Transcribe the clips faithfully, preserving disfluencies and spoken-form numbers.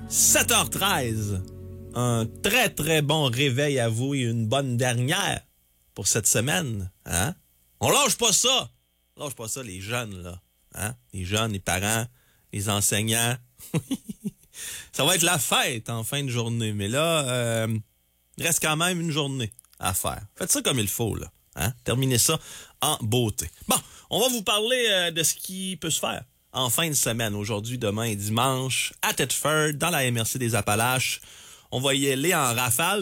sept heures treize. Un très, très bon réveil à vous et une bonne dernière pour cette semaine. Hein? On lâche pas ça. On lâche pas ça, les jeunes, là. Hein? Les jeunes, les parents, les enseignants. Ça va être la fête en fin de journée. Mais là, euh, il reste quand même une journée à faire. Faites ça comme il faut, là. Hein? Terminez ça en beauté. Bon, on va vous parler euh, de ce qui peut se faire en fin de semaine. Aujourd'hui, demain et dimanche, à Thetford, dans la M R C des Appalaches. On va y aller en rafale.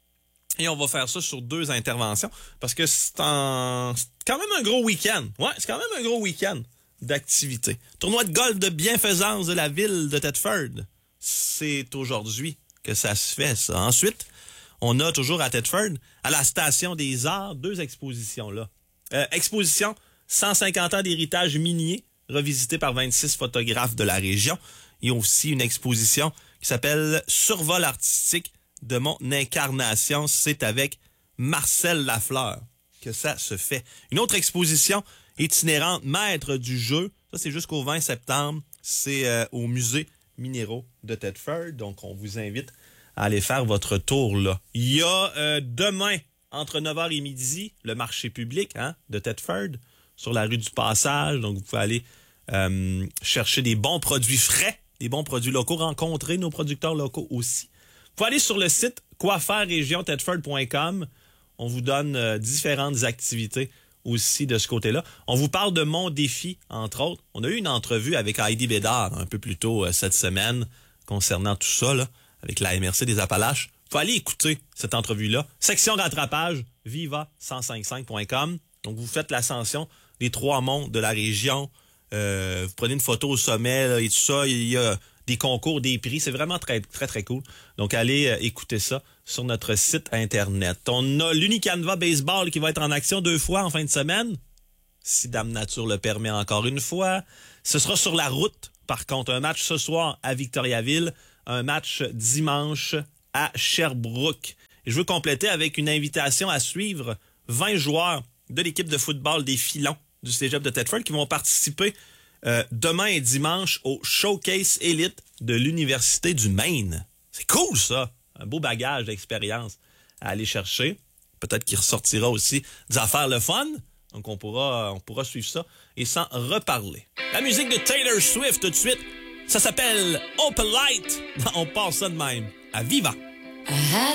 Et on va faire ça sur deux interventions. Parce que c'est, en... c'est quand même un gros week-end. Ouais, c'est quand même un gros week-end d'activité. Tournoi de golf de bienfaisance de la ville de Thetford. C'est aujourd'hui que ça se fait, ça. Ensuite, on a toujours à Thetford, à la Station des Arts, deux expositions là. Euh, exposition cent cinquante ans d'héritage minier, revisité par vingt-six photographes de la région. Il y a aussi une exposition qui s'appelle Survol artistique de mon incarnation. C'est avec Marcel Lafleur que ça se fait. Une autre exposition itinérante, Maître du jeu. Ça, c'est jusqu'au vingt septembre. C'est euh, au musée minéraux de Thetford. Donc, on vous invite à aller faire votre tour là. Il y a euh, demain, entre neuf heures et midi, le marché public hein, de Thetford, sur la rue du Passage. Donc, vous pouvez aller euh, chercher des bons produits frais, des bons produits locaux, rencontrer nos producteurs locaux aussi. Vous pouvez aller sur le site quoi faire région thetford point com. On vous donne euh, différentes activités aussi de ce côté-là. On vous parle de Mon Défi, entre autres. On a eu une entrevue avec Heidi Bédard un peu plus tôt euh, cette semaine concernant tout ça, là, avec la M R C des Appalaches. Faut aller écouter cette entrevue-là. Section rattrapage, viva cent cinquante-cinq point com. Donc, vous faites l'ascension des trois monts de la région. Euh, vous prenez une photo au sommet là, et tout ça. Il y a des concours, des prix. C'est vraiment très, très, très cool. Donc, allez euh, écouter ça sur notre site Internet. On a l'Unicanva Baseball qui va être en action deux fois en fin de semaine. Si Dame Nature le permet encore une fois. Ce sera sur la route. Par contre, un match ce soir à Victoriaville. Un match dimanche à Sherbrooke. Et je veux compléter avec une invitation à suivre vingt joueurs de l'équipe de football des Filons du Cégep de Thetford qui vont participer euh, demain et dimanche au Showcase Elite de l'Université du Maine. C'est cool, ça! Un beau bagage d'expérience à aller chercher. Peut-être qu'il ressortira aussi des affaires le fun. Donc, on pourra, on pourra suivre ça et s'en reparler. La musique de Taylor Swift, tout de suite, ça s'appelle Open Light. On passe ça de même. À Viva!